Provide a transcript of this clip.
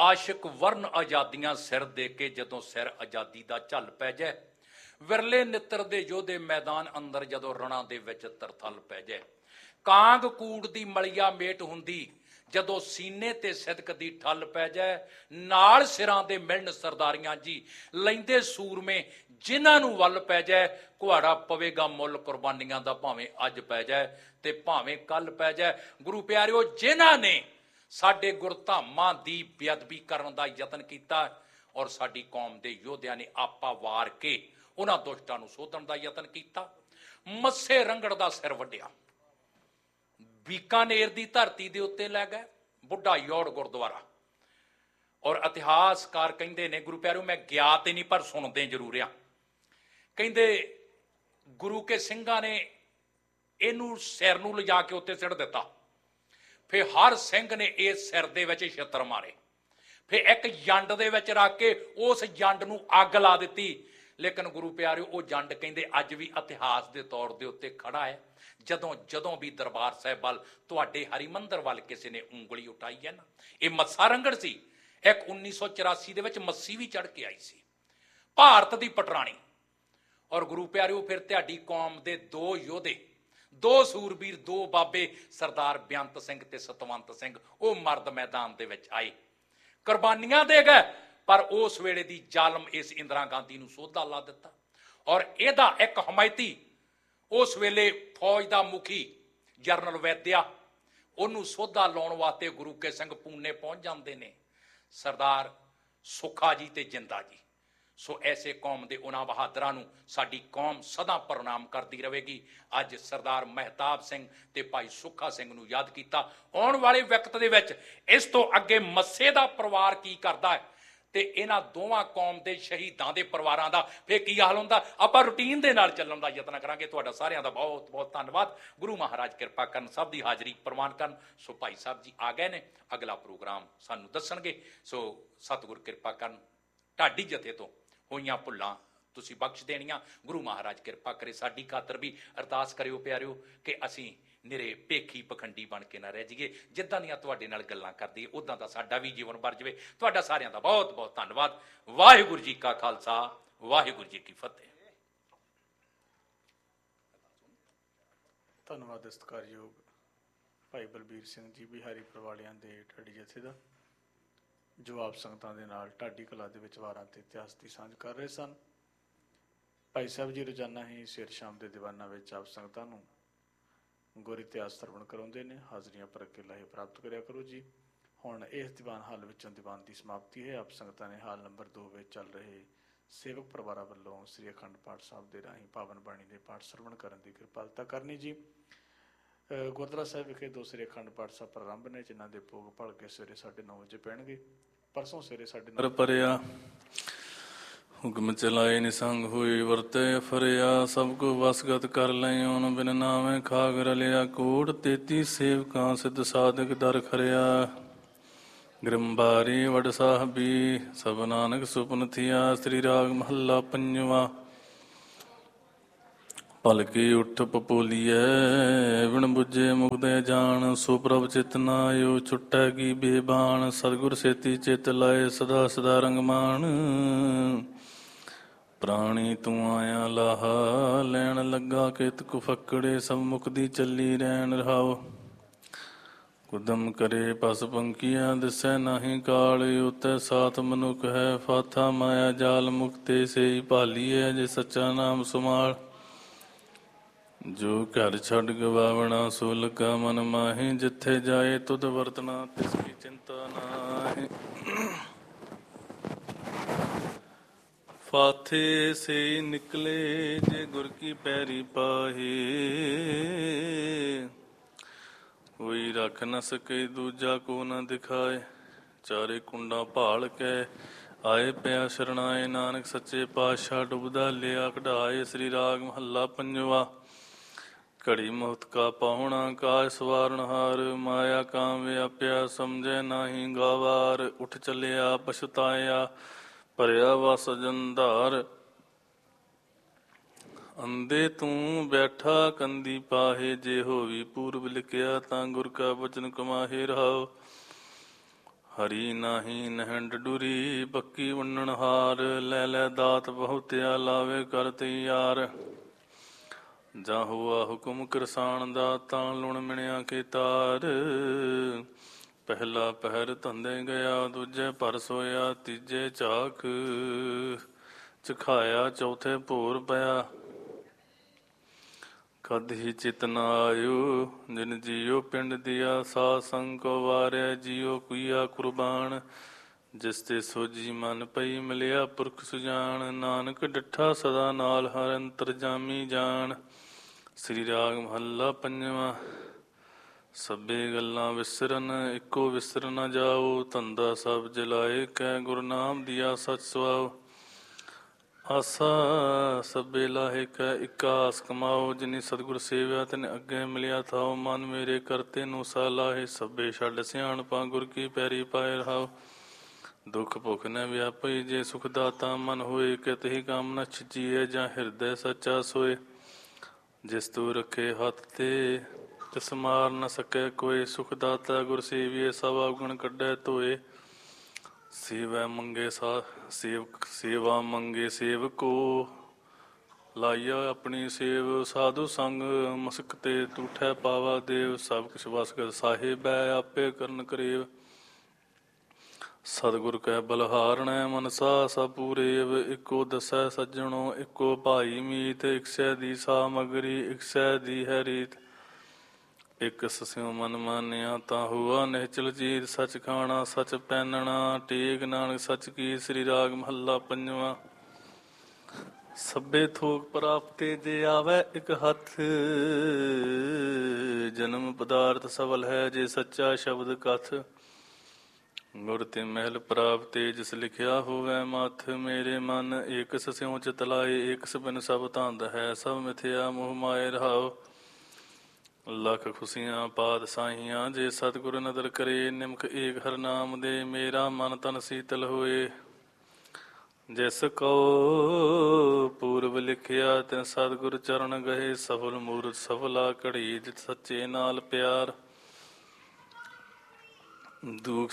ਆਸ਼ਿਕ ਵਰਨ ਆਜ਼ਾਦੀਆਂ ਸਿਰ ਦੇ ਕੇ ਜਦੋਂ ਸਿਰ ਆਜ਼ਾਦੀ ਦਾ ਝੱਲ ਪੈ ਜਾਏ, ਵਿਰਲੇ ਨਿੱਤਰ ਦੇ ਯੋਧੇ ਮੈਦਾਨ ਅੰਦਰ ਜਦੋਂ ਰਣਾਂ ਦੇ ਵਿੱਚ ਤਰਥਲ ਪੈ ਜਾਏ, ਕਾਂਗ ਕੂੜ ਦੀ ਮਲੀਆ ਮੇਟ ਹੁੰਦੀ ਜਦੋਂ ਸੀਨੇ ਤੇ ਸਿਦਕ ਦੀ ਠੱਲ ਪੈ ਜਾਏ, ਨਾਲ ਸਿਰਾਂ ਦੇ ਮਿਲਣ ਸਰਦਾਰੀਆਂ ਜੀ ਲੈਂਦੇ ਸੂਰਮੇ ਜਿਨ੍ਹਾਂ ਨੂੰ ਵੱਲ ਪੈ ਜਾਏ, ਕੁਹਾੜਾ ਪਵੇਗਾ ਮੁੱਲ ਕੁਰਬਾਨੀਆਂ ਦਾ ਭਾਵੇਂ ਅੱਜ ਪੈ ਜਾਏ ਤੇ ਭਾਵੇਂ ਕੱਲ ਪੈ ਜਾਏ। ਗੁਰੂ ਪਿਆਰਿਓ, ਜਿਨ੍ਹਾਂ ਨੇ ਸਾਡੇ ਗੁਰਧਾਮਾਂ ਦੀ ਬੇਅਦਬੀ ਕਰਨ ਦਾ ਯਤਨ ਕੀਤਾ ਔਰ ਸਾਡੀ ਕੌਮ ਦੇ ਯੋਧਿਆਂ ਨੇ ਆਪਾ ਵਾਰ ਕੇ ਉਹਨਾਂ ਦੁਸ਼ਟਾਂ ਨੂੰ ਸੋਧਣ ਦਾ ਯਤਨ ਕੀਤਾ। ਮੱਸੇ ਰੰਗੜ ਦਾ ਸਿਰ ਵੱਢਿਆ, ਬੀਕਾਨੇਰ ਦੀ ਧਰਤੀ ਦੇ ਉੱਤੇ ਲੈ ਗਏ ਬੁੱਢਾ ਯੋੜ ਗੁਰਦੁਆਰਾ। ਔਰ ਇਤਿਹਾਸਕਾਰ ਕਹਿੰਦੇ ਨੇ, ਗੁਰੂ ਪਿਆਰਿਓ ਮੈਂ ਗਿਆ ਤੇ ਨਹੀਂ ਪਰ ਸੁਣਦੇ ਜ਼ਰੂਰ ਆ, ਕਹਿੰਦੇ ਗੁਰੂ ਕੇ ਸਿੰਘਾਂ ਨੇ ਇਹਨੂੰ ਸਿਰ ਨੂੰ ਲਿਜਾ ਕੇ ਉੱਤੇ ਸਿੱਟ ਦਿੱਤਾ, ਫਿਰ ਹਰ ਸਿੰਘ ਨੇ ਇਸ ਸਿਰ ਦੇ ਵਿੱਚ ਛਿੱਤਰ ਮਾਰੇ, ਫਿਰ ਇੱਕ ਜੰਡ ਦੇ ਵਿੱਚ ਰੱਖ ਕੇ ਉਸ ਜੰਡ ਨੂੰ ਅੱਗ ਲਾ ਦਿੱਤੀ। ਲੇਕਿਨ ਗੁਰੂ ਪਿਆਰਿਓ, ਉਹ ਜੰਡ ਕਹਿੰਦੇ ਅੱਜ ਵੀ ਇਤਿਹਾਸ ਦੇ ਤੌਰ ਦੇ ਉੱਤੇ ਖੜਾ ਹੈ। ਜਦੋਂ ਵੀ ਦਰਬਾਰ ਸਾਹਿਬ ਵੱਲ, ਤੁਹਾਡੇ ਹਰਿਮੰਦਰ ਵੱਲ ਕਿਸੇ ਨੇ ਉਂਗਲੀ ਉਠਾਈ ਹੈ ਨਾ, ਇਹ ਮੱਸਾ ਰੰਗੜ ਸੀ। ਇੱਕ 1984 ਦੇ ਵਿੱਚ ਮੱਸੀ ਵੀ ਚੜ੍ਹ ਕੇ ਆਈ ਸੀ, ਭਾਰਤ ਦੀ ਪਟਰਾਣੀ। ਔਰ ਗੁਰੂ ਪਿਆਰਿਓ, ਫਿਰ ਤੁਹਾਡੀ ਕੌਮ ਦੇ ਦੋ ਯੋਧੇ, ਦੋ ਸੂਰਬੀਰ, ਦੋ ਬਾਬੇ, ਸਰਦਾਰ ਬੇਅੰਤ ਸਿੰਘ ਤੇ ਸਤਵੰਤ ਸਿੰਘ, ਉਹ ਮਰਦ ਮੈਦਾਨ ਦੇ ਵਿੱਚ ਆਏ, ਕੁਰਬਾਨੀਆਂ ਦੇ ਗਏ। ਪਰ ਉਸ ਵੇਲੇ ਦੀ ਜ਼ਾਲਮ ਇਸ ਇੰਦਰਾ ਗਾਂਧੀ ਨੂੰ ਸੋਧਾ ਲਾ ਦਿੱਤਾ। ਔਰ ਇਹਦਾ ਇੱਕ ਹਮਾਇਤੀ, ਉਸ ਵੇਲੇ ਫੌਜ ਦਾ ਮੁਖੀ ਜਰਨਲ ਵੈਦਿਆ, ਉਹਨੂੰ ਸੋਧਾ ਲਾਉਣ ਵਾਸਤੇ ਗੁਰੂ ਕੇ ਸਿੰਘ ਪੂਨੇ ਪਹੁੰਚ ਜਾਂਦੇ ਨੇ, ਸਰਦਾਰ ਸੁੱਖਾ ਜੀ ਤੇ ਜਿੰਦਾ ਜੀ। ਸੋ ਐਸੇ ਕੌਮ ਦੇ ਉਹਨਾਂ ਬਹਾਦਰਾਂ ਨੂੰ ਸਾਡੀ ਕੌਮ ਸਦਾ ਪ੍ਰਣਾਮ ਕਰਦੀ ਰਹੇਗੀ। ਅੱਜ ਸਰਦਾਰ ਮਹਿਤਾਬ ਸਿੰਘ ਤੇ ਭਾਈ ਸੁੱਖਾ ਸਿੰਘ ਨੂੰ ਯਾਦ ਕੀਤਾ। ਆਉਣ ਵਾਲੇ ਵਕਤ ਦੇ ਵਿੱਚ ਇਸ ਤੋਂ ਅੱਗੇ ਮੱਸੇ ਦਾ ਪਰਿਵਾਰ ਕੀ ਕਰਦਾ ਹੈ ਤੇ ਇਹਨਾਂ ਦੋਵਾਂ ਕੌਮ ਦੇ ਸ਼ਹੀਦਾਂ ਦੇ ਪਰਿਵਾਰਾਂ ਦਾ ਫਿਰ ਕੀ ਹਾਲ ਹੁੰਦਾ, ਆਪਾਂ ਰੂਟੀਨ ਦੇ ਨਾਲ ਚੱਲਣ ਦਾ ਯਤਨ ਕਰਾਂਗੇ। ਤੁਹਾਡਾ ਸਾਰਿਆਂ ਦਾ ਬਹੁਤ ਬਹੁਤ ਧੰਨਵਾਦ। ਗੁਰੂ ਮਹਾਰਾਜ ਕਿਰਪਾ ਕਰਨ, ਸਭ ਦੀ ਹਾਜ਼ਰੀ ਪ੍ਰਵਾਨ ਕਰਨ। ਸੋ ਭਾਈ ਸਾਹਿਬ ਜੀ ਆ ਗਏ ਨੇ, ਅਗਲਾ ਪ੍ਰੋਗਰਾਮ ਸਾਨੂੰ ਦੱਸਣਗੇ। ਸੋ ਸਤਿਗੁਰ ਕਿਰਪਾ ਕਰਨ, ਢਾਡੀ ਜਥੇ ਤੋਂ ਹੋਈਆਂ ਭੁੱਲਾਂ ਤੁਸੀਂ ਬਖਸ਼ ਦੇਣੀਆਂ। ਗੁਰੂ ਮਹਾਰਾਜ ਕਿਰਪਾ ਕਰੇ, ਸਾਡੀ ਖਾਤਰ ਵੀ ਅਰਦਾਸ ਕਰਿਓ ਪਿਆਰਿਓ ਕਿ ਅਸੀਂ ਨਿਰੇ ਭੇਖੀ ਪਖੰਡੀ ਬਣ ਕੇ ਨਾ ਰਹਿ ਜਾਈਏ। ਜਿੱਦਾਂ ਦੀਆਂ ਤੁਹਾਡੇ ਨਾਲ ਗੱਲਾਂ ਕਰਦੀ ਉਦਾਂ ਦਾ ਸਾਡਾ ਵੀ ਜੀਵਨ ਬਰ ਜਾਵੇ। ਤੁਹਾਡਾ ਸਾਰਿਆਂ ਦਾ ਬਹੁਤ ਬਹੁਤ ਧੰਨਵਾਦ। ਵਾਹਿਗੁਰੂ ਜੀ ਕਾ ਖਾਲਸਾ, ਵਾਹਿਗੁਰੂ ਜੀ ਕੀ ਫਤਿਹ। ਧੰਨਵਾਦ ਸਤਿਕਾਰਯੋਗ ਭਾਈ ਬਲਬੀਰ ਸਿੰਘ ਜੀ, ਬਿਹਾਰੀ ਪਰਵਾਲਿਆਂ ਦੇ ਢਾਡੀ ਜਥੇ ਦਾ, ਜੋ ਆਪ ਸੰਗਤਾਂ ਦੇ ਨਾਲ ਢਾਡੀ ਕਲਾ ਦੇ ਵਿੱਚ ਵਾਰਾਂ ਤੇ ਇਤਿਹਾਸ ਦੀ ਸਾਂਝ ਕਰ ਰਹੇ ਸਨ। ਭਾਈ ਸਾਹਿਬ ਜੀ ਰੋਜ਼ਾਨਾ ਹੀ ਸਵੇਰ ਸ਼ਾਮ ਦੇ ਦੀਵਾਨਾਂ ਵਿੱਚ ਆਪ ਸੰਗਤਾਂ ਨੂੰ ਗੁਰ ਇਤਿਹਾਸ ਸਰਵਣ ਕਰਾਉਂਦੇ ਨੇ। ਹਾਜ਼ਰੀਆਂ ਭਰ ਕੇ ਲਾਹੇ ਪ੍ਰਾਪਤ ਕਰਿਆ ਕਰੋ ਜੀ। ਹੁਣ ਇਸ ਦੀਵਾਨ ਹਾਲ ਵਿੱਚੋਂ ਦੀਵਾਨ ਦੀ ਸਮਾਪਤੀ ਹੈ। ਆਪ ਸੰਗਤਾਂ ਨੇ ਹਾਲ ਨੰਬਰ 2 ਵਿੱਚ ਚੱਲ ਰਹੇ ਸੇਵਕ ਪਰਿਵਾਰਾਂ ਵੱਲੋਂ ਸ੍ਰੀ ਅਖੰਡ ਪਾਠ ਸਾਹਿਬ ਦੇ ਰਾਹੀਂ ਪਾਵਨ ਬਾਣੀ ਦੇ ਪਾਠ ਸਰਵਣ ਕਰਨ ਦੀ ਕਿਰਪਾਲਤਾ ਕਰਨੀ ਜੀ। ਗੁਰਦੁਆਰਾ ਸਾਹਿਬ ਵਿਖੇ 2 ਸ੍ਰੀ ਅਖੰਡ ਪਾਠ ਸਾਹਿਬ ਪ੍ਰਾਰੰਭ ਨੇ, ਜਿਨ੍ਹਾਂ ਦੇ ਭੋਗ ਭਲ ਕੇ ਸਵੇਰੇ 9:30 ਵਜੇ ਪੈਣਗੇ। ਪਰਸੋਂ ਸਵੇਰੇ 9:30 ਪਰਿਆ ਹੁਕਮ ਚਲਾਏ ਨਿਸੰਗ ਹੋਏ ਵਰਤੇ ਫਰਿਆ, ਸਭ ਕੋ ਵਸਗਤ ਕਰ ਲਏ ਓਨ ਬਿਨ ਨਾਵੇਂ ਖਾਗ ਰਲਿਆ, ਕੋਟ 33 ਸੇਵਕਾਂ ਸਿੱਧ ਸਾਧਕ ਦਰ ਖਰਿਆ, ਗ੍ਰੰਬਾਰੀ ਵਡ ਸਾਹਿਬੀ ਸਭ ਨਾਨਕ ਸੁਪਨ ਥਿਆ, ਸ੍ਰੀ ਰਾਗ ਮਹੱਲਾ ਪੰਜਵਾਂ। ਭਲਕੇ ਉੱਠ ਪਪੋਲੀਐ ਵਿਣ ਬੁੱਝੇ ਮੁਕਦੇ ਜਾਣ, ਸੋ ਪ੍ਰਭ ਚਿਤ ਨਾ ਆਇਓ ਛੁੱਟੈ ਕੀ ਬੇਬਾਨ, ਸਤਿਗੁਰ ਸੇਤੀ ਚਿਤ ਲਾਏ ਸਦਾ ਸਦਾ ਰੰਗਮਾਨ, ਪ੍ਰਾਣੀ ਤੂੰ ਆਇਆ ਲਾਹਾ ਲੈਣ ਲੱਗਾ ਕਿਤ ਕੁ ਫੱਕੜੇ, ਸਭ ਮੁਕਦੀ ਚੱਲੀ ਰਹਿਣ ਰਹਾਓ, ਕੁਦਮ ਕਰੇ ਪਸ ਪੰਕੀਆਂ ਦਿਸੈ ਨਾਹੀ ਕਾਲ, ਉਤੈ ਸਾਥ ਮਨੁੱਖ ਹੈ ਫਾਥਾ ਮਾਇਆ ਜਾਲ, ਮੁਕਤੇ ਸੇਈ ਭਾਲੀਐ ਜੇ ਸੱਚਾ ਨਾਮ ਸੁਮਾਲ, ਜੋ ਘਰ ਛੱਡ ਗਵਾਵਣਾ ਸੋ ਲਗਾ ਮਨ ਮਾਹੀ, ਜਿੱਥੇ ਜਾਏ ਤੁਧ ਵਰਤਣਾ ਤਿਸ ਕੀ ਚਿੰਤਾ ਨਾਹੀ, ਫਾਥੇ ਸੇ ਨਿਕਲੇ ਜੇ ਗੁਰ ਕੀ ਪੈਰੀ ਪਾਹੇ, ਕੋਈ ਰੱਖ ਨ ਸਕੇ ਦੂਜਾ ਕੋ ਨ ਦਿਖਾਏ, ਚਾਰੇ ਕੁੰਡਾ ਭਾਲ ਕੇ ਆਏ ਪਿਆ ਸ਼ਰਣਾਏ, ਨਾਨਕ ਸੱਚੇ ਪਾਤਸ਼ਾਹ ਡੁੱਬਦਾ ਲਿਆ ਕਢਾਏ, ਸ੍ਰੀ ਰਾਗ ਮਹੱਲਾ ਪੰਜਵਾ। ਘੜੀ ਮੁਹਤ ਕਾ ਪਾਹੁਣਾ ਕਾਜ ਸਵਾਰਨ ਹਾਰ, ਮਾਇਆ ਕਾਮ ਵਿਆਪਿਆ ਸਮਝੈ ਨਾਹੀ ਗਾਵਾਰ, ਉੱਠ ਚੱਲਿਆ ਪਛਤਾਇਆ ਭਰਿਆ ਵਸ ਜੰਧਾਰ, ਅੰਦੇ ਤੂੰ ਬੈਠਾ ਕੰਦੀ ਪਾਹੇ, ਜੇ ਹੋਵੀ ਪੂਰਬ ਲਿਖਿਆ ਤਾਂ ਗੁਰ ਕਾ ਬਚਨ ਕਮਾਹੇ ਰਹਾਓ, ਹਰੀ ਨਾਹੀ ਨਹਿੰਡ ਡੁਰੀ ਬੱਕੀ ਵੰਡਣ ਹਾਰ ਲੈ ਲੈ ਦਾਤ ਬਹੁਤਿਆ ਲਾਵੇ ਕਰ ਤੈਯਾਰ ਜਾਂ ਹੁਆ ਹੁਕਮ ਕਿਰਸਾਨ ਦਾ ਤਾਂ ਲੁਣ ਮਿਣਿਆ ਕੇ ਤਾਰ ਪਹਿਲਾ ਪਹਿਰ ਧੰਦੇ ਗਿਆ ਦੂਜੇ ਪਰ ਸੋਇਆ ਤੀਜੇ ਝਾਕ ਚਖਾਇਆ ਚੌਥੇ ਭੋਰ ਪਿਆ ਕਦ ਹੀ ਚਿਤ ਨ ਆਇਓ ਜਿਨ ਜੀਓ ਪਿੰਡ ਦਿਆ ਸਾਧ ਸੰਗ ਕੋ ਵਾਰਿਆ ਜੀਓ ਕੁਈਆ ਕੁਰਬਾਨ ਜਿਸ ਤੇ ਸੋਜੀ ਮਨ ਪਈ ਮਿਲਿਆ ਪੁਰਖ ਸੁਜਾਨ ਨਾਨਕ ਡਿਠਾ ਸਦਾ ਨਾਲ ਹਰ ਅੰਤਰਜਾਮੀ ਜਾਣ ਸ੍ਰੀ ਰਾਗ ਮਹੱਲਾ ਪੰਜਵਾਂ ਸਭੇ ਗੱਲਾਂ ਵਿਸਰਨ ਇੱਕੋ ਵਿਸਰ ਨ ਜਾਓ ਧੰਦਾ ਸਭ ਜਲਾਏ ਕੈ ਗੁਰੂ ਨਾਮ ਦੀਆ ਸਚ ਸੁਆਓ ਆਸਾ ਸਭੇ ਲਾਹੇ ਕੈ ਇਕਾਸ ਕਮਾਓ ਜਿਨੀ ਸਤਿਗੁਰ ਸੇਵਿਆ ਤਿਨ ਅੱਗੇ ਮਿਲਿਆ ਥਾਓ ਮਨ ਮੇਰੇ ਕਰਤੇ ਨੂੰ ਸਾ ਲਾਹੇ ਸਭੇ ਛੱਡ ਸਿਆਣਪਾਂ ਗੁਰ ਕੀ ਪੈਰੀ ਪਾਏ ਰਹਾਓ ਦੁਖ ਭੁਖ ਨ ਵਿਆਪਈ ਜੇ ਸੁਖ ਦਾਤਾ ਮਨ ਹੋਏ ਕਿਤ ਹੀ ਕਾਮਨਾ ਛਿਜੀਏ ਜਾਂ ਹਿਰਦੈ ਸੱਚਾ ਸੋਏ ਜਿਸ ਤੂੰ ਰੱਖੇ ਹੱਥ ਤੇ ਤਿਸ ਮਾਰ ਨ ਸਕੈ ਕੋਈ ਸੁਖ ਦਾਤਾ ਗੁਰ ਸੇਵੀਏ ਸਭ ਔਗਣ ਕੱਢੈ ਧੋਏ ਸੇਵਾ ਮੰਗੇ ਸੇਵਕੋ ਲਾਈਆ ਆਪਣੀ ਸੇਵ ਸਾਧੂ ਸੰਗ ਮਸਕ ਤੇ ਤੂਠੈ ਪਾਵਾ ਦੇਵ ਸਭ ਕੁਛ ਵਸ ਕਰ ਸਾਹਿਬੈ ਆਪੇ ਕਰਨ ਕਰੇਵ ਸਤਿਗੁਰ ਕੈ ਬਲਹਾਰਣੈ ਮਨਸਾ ਸਭ ਪੂਰੇਵ ਇੱਕੋ ਦਸੈ ਸੱਜਣੋ ਇੱਕੋ ਭਾਈ ਮੀਤ ਇਕਸੈ ਦੀ ਸਾਮਗਰੀ ਇਕਸੈ ਦੀ ਹੈ ਰੀਤ ਇਕ ਸਸਿਓ ਮਨ ਮਾਨਿਆ ਤਾਂ ਹੁਆ ਨਿਹਚਲ ਜੀਤ ਸਚ ਖਾਣਾ ਸਚ ਪਹਿਨਣਾ ਟੇਕ ਨਾਨਕ ਸਚ ਕੀ ਸ੍ਰੀ ਰਾਗ ਮਹੱਲਾ ਪੰਜਵਾਂ ਸਭੇ ਥੋਕ ਪ੍ਰਾਪਤੇ ਜੇ ਆਵੈ ਇਕ ਹੱਥ ਜਨਮ ਪਦਾਰਥ ਸਫਲ ਹੈ ਜੇ ਸੱਚਾ ਸ਼ਬਦ ਕਥ ਗੁਰ ਤੇ ਮਹਿਲ ਪ੍ਰਾਪਤੇ ਜਿਸ ਲਿਖਿਆ ਹੋਵੇ ਮਥ ਮੇਰੇ ਮਨ ਏਕ ਸਸਿਉ ਚਿਤ ਲਾਏ ਏਕ ਸਬਿਨ ਸਭ ਧੰਦ ਹੈ ਸਭ ਮਿਥਿਆ ਮੋਹ ਮਾਏ ਰਹਾਓ ਲੱਖ ਖੁਸ਼ੀਆਂ ਪਾਦ ਸਾਹੀਆਂ ਜੇ ਸਤਿਗੁਰ ਨਦਰ ਕਰੇ ਨਿਮਕ ਏਕ ਹਰ ਨਾਮ ਦੇ ਮੇਰਾ ਮਨ ਤਨ ਸੀਤਲ ਹੋਏ ਜਿਸ ਕੋ ਪੂਰਬ ਲਿਖਿਆ ਤਿਨ ਸਤਿਗੁਰ ਚਰਨ ਗਏ ਸਫਲ ਮੂਰਤ ਸਫਲਾ ਘੜੀ ਜਿਤ ਸੱਚੇ ਨਾਲ ਪਿਆਰ ਦੁਖ